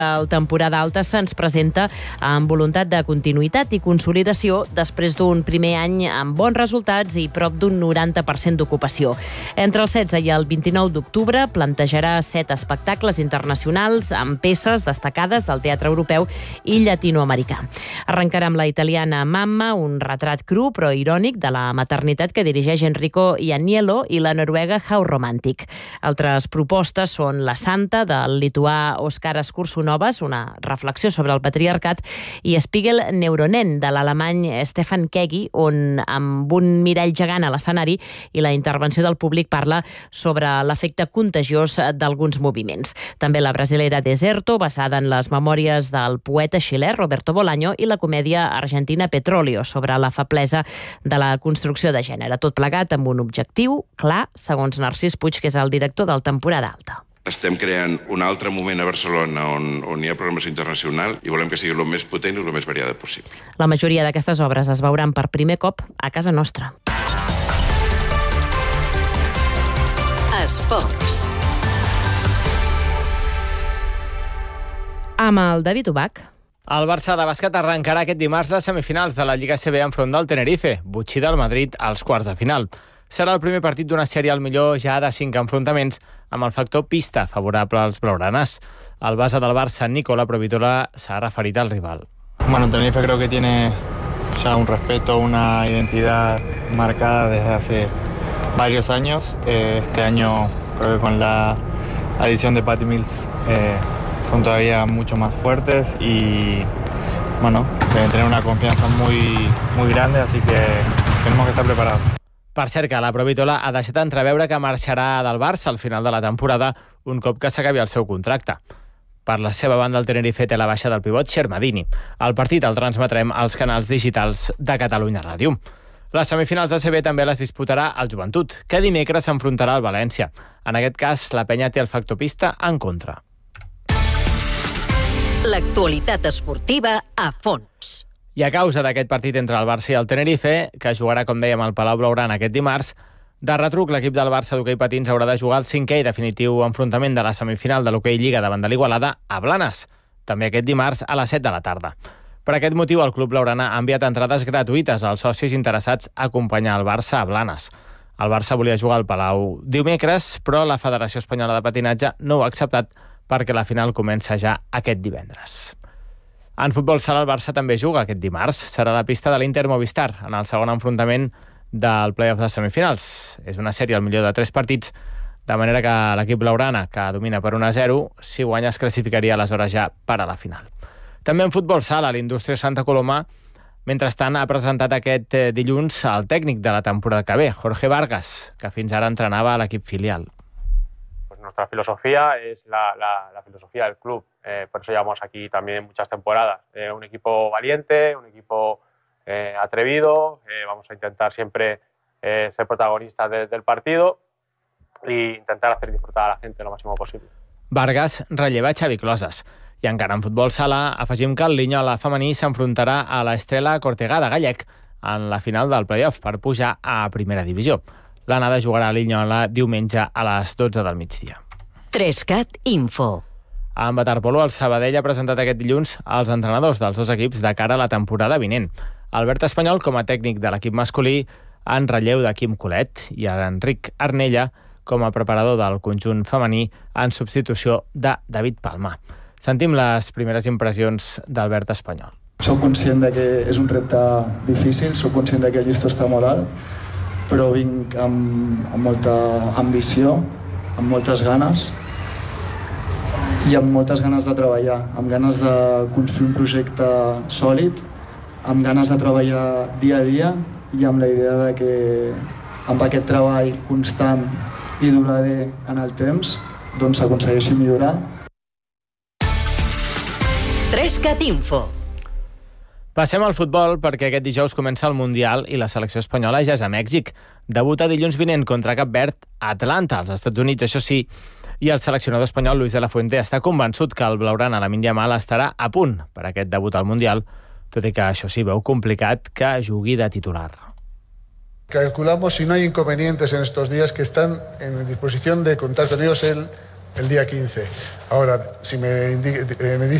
La temporada alta se'ns presenta amb voluntat de continuïtat i consolidació després d'un primer any amb bons resultats i prop d'un 90% d'ocupació. Entre el 16 i el 29 d'octubre plantejarà 7 espectacles internacionals amb peces destacades del teatre europeu i llatinoamericà. Arrencarà amb la italiana Mamma, un retrat cru però irònic de la maternitat que dirigeix Enrico Ianiello, i la noruega How Romantic. Altres propostes són La Santa, del lituà Oskaras Kursunovas, una reflexió sobre el patriarcat, i Spiegel Neuronen, de l'alemany Stefan Kegi, on amb un mirall gegant a l'escenari i la intervenció del públic parla sobre l'efecte contagiós d'alguns moviments. També la brasilera Deserto, basada en les memòries del poeta xilè Roberto Bolaño, i la comèdia argentina Petróleo, sobre la feblesa de la construcció de gènere. Tot plegat amb un objectiu clar, segons Narcís Puig, que és el director del Temporada Alta. Estem creant un altre moment a Barcelona on hi ha programació internacional i volem que sigui el més potent i el més variada possible. La majoria d'aquestes obres es veuran per primer cop a casa nostra. Esports. Amb el David Ubach. El Barça de bàsquet arrencarà aquest dimarts les semifinals de la Lliga CB enfront del Tenerife, botxí del Madrid als quarts de final. Serà el primer partit d'una sèrie al millor ja de 5 enfrontaments, amb el factor pista favorable als blaugranas. El base del Barça, Nicola Provitola, s'ha referit al rival. Bueno, Tenerife creo que tiene ya un respeto, una identidad marcada desde hace varios años. Este año creo que con la adición de Patty Mills son todavía mucho más fuertes y bueno, deben tener una confianza muy grande, así que tenemos que estar preparados. Per cert, que la Provitola ha deixat entreveure que marxarà del Barça al final de la temporada un cop que s'acabi el seu contracte. Per la seva banda, el Tenerife té la baixa del pivot Shermadini. El partit el transmetrem als canals digitals de Catalunya Ràdio. Les semifinals de CB també les disputarà el Joventut, que dimecres s'enfrontarà al València. En aquest cas, la penya té el factor pista en contra. L'actualitat esportiva a fons. I a causa d'aquest partit entre el Barça i el Tenerife, que jugarà, com dèiem, al Palau Blaugrana aquest dimarts, de retruc l'equip del Barça d'hoquei patins haurà de jugar el 5è i definitiu enfrontament de la semifinal de l'hoquei Lliga davant de l'Igualada a Blanes, també aquest dimarts a les 7 de la tarda. Per aquest motiu, el club blaugrana ha enviat entrades gratuïtes als socis interessats a acompanyar el Barça a Blanes. El Barça volia jugar al Palau dimecres, però la Federació Espanyola de Patinatge no ho ha acceptat perquè la final comença ja aquest divendres. En futbol sala, el Barça també juga aquest dimarts. Serà la pista de l'Inter Movistar en el segon enfrontament del play-off de semifinals. És una sèrie al millor de 3 partits, de manera que l'equip blaugrana, que domina per 1-0, si guanya es classificaria aleshores ja per a la final. També en futbol sala, l'Indústria Santa Coloma, mentrestant, ha presentat aquest dilluns el tècnic de la temporada que ve, Jorge Vargas, que fins ara entrenava a l'equip filial. Nuestra filosofía es la filosofía del club, por eso llevamos aquí también muchas temporadas. Un equipo valiente, un equipo atrevido, vamos a intentar siempre ser protagonistas del partido e intentar hacer disfrutar a la gente lo máximo posible. Vargas relleva Xavi Closas. I encara en futbol sala, afegim que el Linyola femení s'enfrontarà a l'Estrela Cortegada Gallec en la final del play-off per pujar a primera divisió. L'anada jugarà a Linyola diumenge a les 12 del migdia. 3CAT Info. En waterpolo, el Sabadell ha presentat aquest dilluns els entrenadors dels dos equips de cara a la temporada vinent. Albert Espanyol com a tècnic de l'equip masculí en relleu de Quim Colet i Enric Arnella com a preparador del conjunt femení en substitució de David Palma. Sentim les primeres impressions d'Albert Espanyol. Soc conscient de que és un repte difícil, soc conscient de que el llistó està molt alt, però vinc amb molta ambició, amb moltes ganes i amb moltes ganes de treballar, amb ganes de construir un projecte sòlid, amb ganes de treballar dia a dia i amb la idea de que amb aquest treball constant i durader en el temps doncs s'aconsegueixi millorar. 3CAT Info. Passem al futbol perquè aquest dijous comença el Mundial i la selecció espanyola ja és a Mèxic. Debuta dilluns vinent contra Cap Verd a Atlanta, als Estats Units, això sí, i el seleccionador espanyol Luis de la Fuente està convençut que el blaugrana Lamine Yamal estarà a punt per aquest debut al Mundial, tot i que això sí, veu complicat que jugui de titular. Calculamos, si no hay inconvenientes en estos días, que están en disposición de contar con ellos el el día 15. Ahora, si me dice